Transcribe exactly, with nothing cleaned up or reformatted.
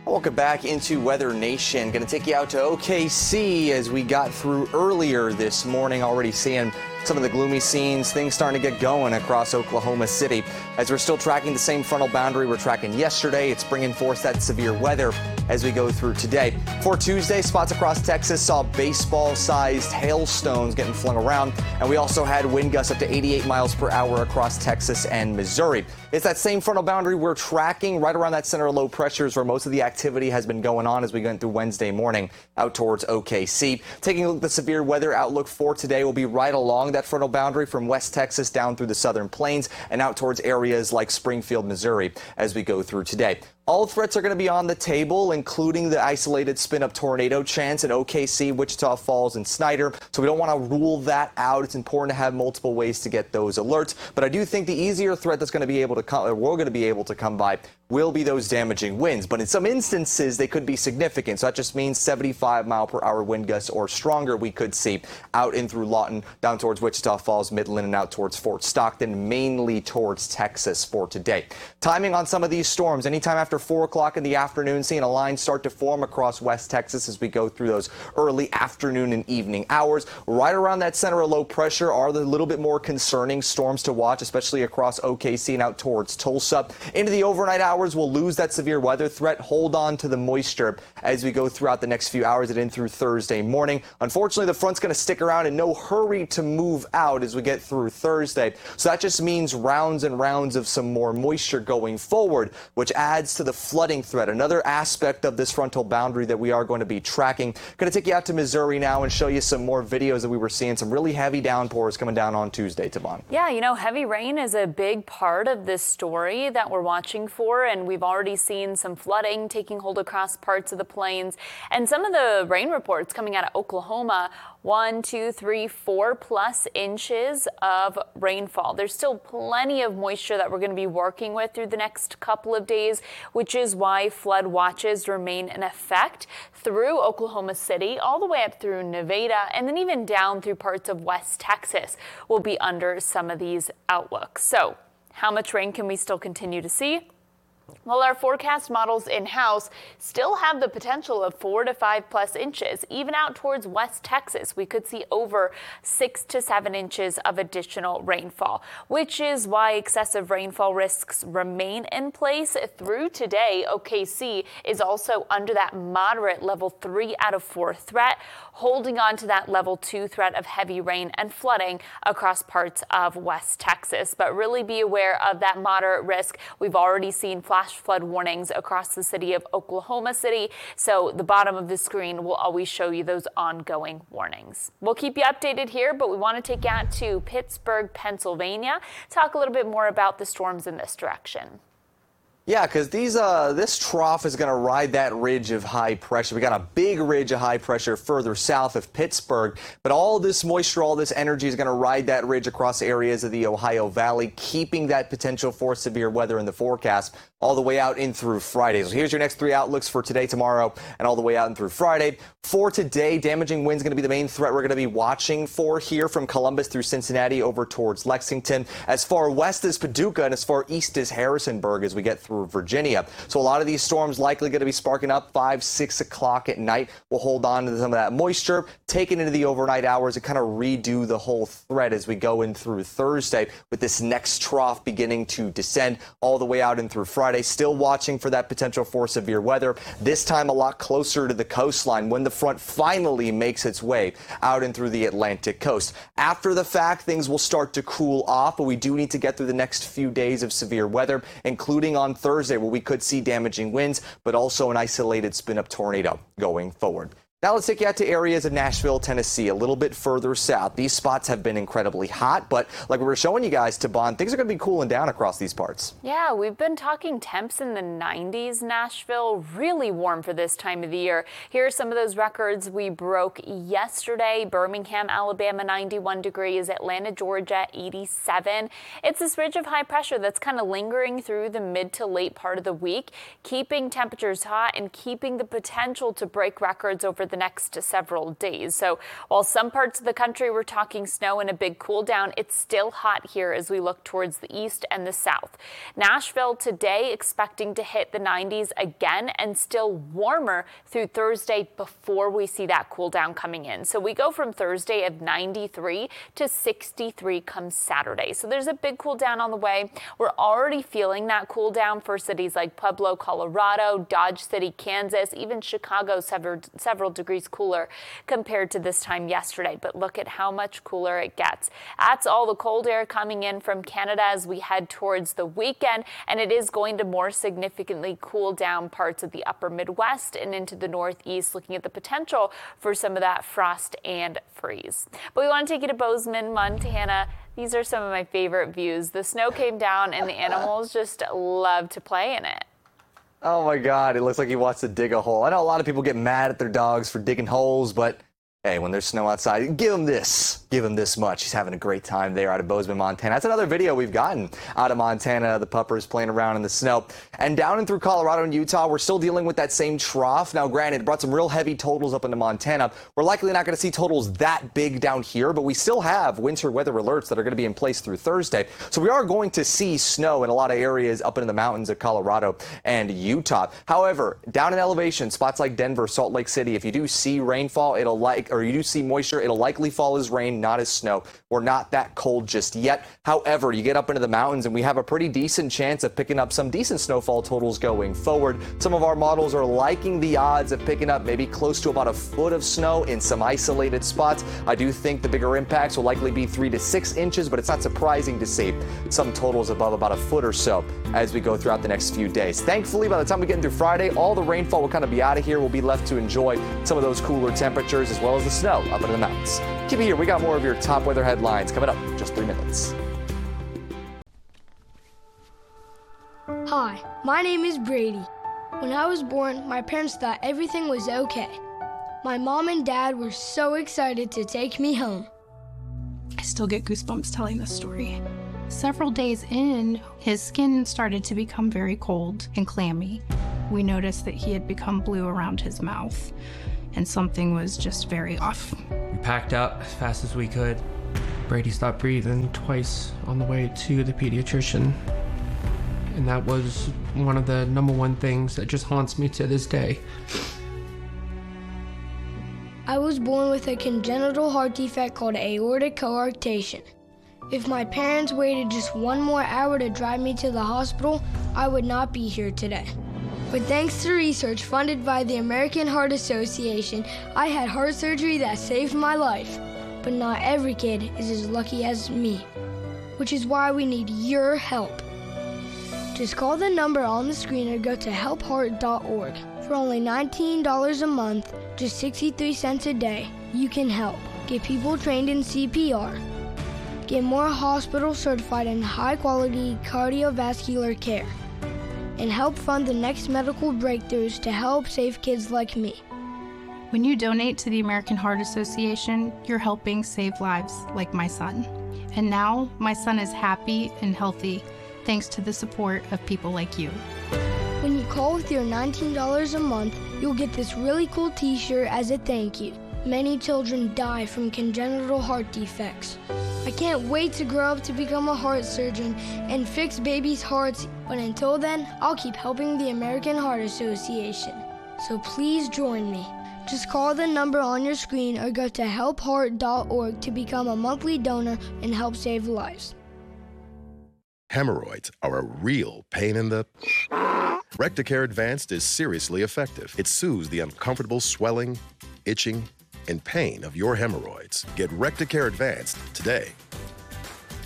Welcome back into Weather Nation. Going to take you out to O K C as we got through earlier this morning, already seeing some of the gloomy scenes, things starting to get going across Oklahoma City. As we're still tracking the same frontal boundary we're tracking yesterday, it's bringing forth that severe weather as we go through today. For Tuesday, spots across Texas saw baseball-sized hailstones getting flung around, and we also had wind gusts up to eighty-eight miles per hour across Texas and Missouri. It's that same frontal boundary we're tracking right around that center of low pressures where most of the activity has been going on as we go through Wednesday morning out towards O K C. Taking a look at the severe weather outlook for today, will be right along that frontal boundary from West Texas down through the southern plains and out towards areas like Springfield, Missouri as we go through today. All threats are going to be on the table, including the isolated spin-up tornado chance in O K C, Wichita Falls, and Snyder. So we don't want to rule that out. It's important to have multiple ways to get those alerts. But I do think the easier threat that's going to be able to come, or we're going to be able to come by, will be those damaging winds. But in some instances, they could be significant. So that just means seventy-five mile per hour wind gusts or stronger we could see out in through Lawton, down towards Wichita Falls, Midland, and out towards Fort Stockton, mainly towards Texas for today. Timing on some of these storms, anytime after four o'clock in the afternoon, seeing a line start to form across West Texas as we go through those early afternoon and evening hours. Right around that center of low pressure are the little bit more concerning storms to watch, especially across O K C and out towards Tulsa. Into the overnight hours, we'll lose that severe weather threat. Hold on to the moisture as we go throughout the next few hours and in through Thursday morning. Unfortunately, the front's going to stick around in no hurry to move out as we get through Thursday. So that just means rounds and rounds of some more moisture going forward, which adds to the flooding threat. Another aspect of this frontal boundary that we are going to be tracking. Going to take you out to Missouri now and show you some more videos that we were seeing. Some really heavy downpours coming down on Tuesday, Tavon. Yeah, you know, heavy rain is a big part of this story that we're watching for, and we've already seen some flooding taking hold across parts of the plains. And some of the rain reports coming out of Oklahoma, one, two, three, four plus inches of rainfall. There's still plenty of moisture that we're going to be working with through the next couple of days, which is why flood watches remain in effect through Oklahoma City, all the way up through Nevada, and then even down through parts of West Texas will be under some of these outlooks. So how much rain can we still continue to see? Well, our forecast models in-house still have the potential of four to five plus inches. Even out towards West Texas, we could see over six to seven inches of additional rainfall, which is why excessive rainfall risks remain in place through today. O K C is also under that moderate level three out of four threat, holding on to that level two threat of heavy rain and flooding across parts of West Texas. But really be aware of that moderate risk. We've already seen flash flood warnings across the city of Oklahoma City, so the bottom of the screen will always show you those ongoing warnings. We'll keep you updated here, but we want to take you out to Pittsburgh, Pennsylvania, talk a little bit more about the storms in this direction. Yeah, because these uh, this trough is going to ride that ridge of high pressure. We got a big ridge of high pressure further south of Pittsburgh, but all this moisture, all this energy is going to ride that ridge across areas of the Ohio Valley, keeping that potential for severe weather in the forecast all the way out in through Friday. So here's your next three outlooks for today, tomorrow, and all the way out and through Friday. For today, damaging winds going to be the main threat we're going to be watching for here from Columbus through Cincinnati over towards Lexington, as far west as Paducah and as far east as Harrisonburg as we get through Virginia. So a lot of these storms likely going to be sparking up five, six o'clock at night. We'll hold on to some of that moisture, take it into the overnight hours, and kind of redo the whole threat as we go in through Thursday with this next trough beginning to descend all the way out in through Friday. Still watching for that potential for severe weather, this time a lot closer to the coastline when the front finally makes its way out and through the Atlantic coast. After the fact, things will start to cool off, but we do need to get through the next few days of severe weather, including on Thursday, where we could see damaging winds, but also an isolated spin-up tornado going forward. Now let's take you out to areas of Nashville, Tennessee, a little bit further south. These spots have been incredibly hot, but like we were showing you guys, Tavon, things are going to be cooling down across these parts. Yeah, we've been talking temps in the nineties, Nashville, really warm for this time of the year. Here are some of those records we broke yesterday. Birmingham, Alabama, ninety-one degrees, Atlanta, Georgia, eighty-seven. It's this ridge of high pressure that's kind of lingering through the mid to late part of the week, keeping temperatures hot and keeping the potential to break records over the next several days. So while some parts of the country we're talking snow and a big cool down, it's still hot here as we look towards the east and the south. Nashville today expecting to hit the nineties again and still warmer through Thursday before we see that cool down coming in. So we go from Thursday of ninety-three to sixty-three come Saturday. So there's a big cool down on the way. We're already feeling that cool down for cities like Pueblo, Colorado, Dodge City, Kansas, even Chicago, several, several degrees cooler compared to this time yesterday. But look at how much cooler it gets. That's all the cold air coming in from Canada as we head towards the weekend, and it is going to more significantly cool down parts of the upper Midwest and into the Northeast, looking at the potential for some of that frost and freeze. But we want to take you to Bozeman, Montana. These are some of my favorite views. The snow came down and the animals just love to play in it. Oh my God, it looks like he wants to dig a hole. I know a lot of people get mad at their dogs for digging holes, but hey, when there's snow outside, give him this. Give him this much. He's having a great time there out of Bozeman, Montana. That's another video we've gotten out of Montana, the puppers playing around in the snow. And down and through Colorado and Utah, we're still dealing with that same trough. Now, granted, it brought some real heavy totals up into Montana. We're likely not going to see totals that big down here, but we still have winter weather alerts that are going to be in place through Thursday. So we are going to see snow in a lot of areas up in the mountains of Colorado and Utah. However, down in elevation, spots like Denver, Salt Lake City, if you do see rainfall, it'll like, or you do see moisture, it'll likely fall as rain, not as snow. We're not that cold just yet. However, you get up into the mountains and we have a pretty decent chance of picking up some decent snowfall totals going forward. Some of our models are liking the odds of picking up maybe close to about a foot of snow in some isolated spots. I do think the bigger impacts will likely be three to six inches, but it's not surprising to see some totals above about a foot or so as we go throughout the next few days. Thankfully, by the time we get into Friday, all the rainfall will kind of be out of here. We'll be left to enjoy some of those cooler temperatures as well as the snow up in the mountains. Keep it here. We got more of your top weather headlines coming up in just three minutes. Hi, my name is Brady. When I was born, my parents thought everything was okay. My mom and dad were so excited to take me home. I still get goosebumps telling this story. Several days in, his skin started to become very cold and clammy. We noticed that he had become blue around his mouth, and something was just very off. We packed up as fast as we could. Brady stopped breathing twice on the way to the pediatrician. And that was one of the number one things that just haunts me to this day. I was born with a congenital heart defect called aortic coarctation. If my parents waited just one more hour to drive me to the hospital, I would not be here today. But thanks to research funded by the American Heart Association, I had heart surgery that saved my life. But not every kid is as lucky as me, which is why we need your help. Just call the number on the screen or go to help heart dot org. For only nineteen dollars a month, just sixty-three cents a day, you can help. Get people trained in C P R. Get more hospitals certified in high-quality cardiovascular care. And help fund the next medical breakthroughs to help save kids like me. When you donate to the American Heart Association, you're helping save lives like my son. And now my son is happy and healthy thanks to the support of people like you. When you call with your nineteen dollars a month, you'll get this really cool t-shirt as a thank you. Many children die from congenital heart defects. I can't wait to grow up to become a heart surgeon and fix babies' hearts, but until then, I'll keep helping the American Heart Association. So please join me. Just call the number on your screen or go to help heart dot org to become a monthly donor and help save lives. Hemorrhoids are a real pain in the... Recticare Advanced is seriously effective. It soothes the uncomfortable swelling, itching, and pain of your hemorrhoids. Get Recticare Advanced today.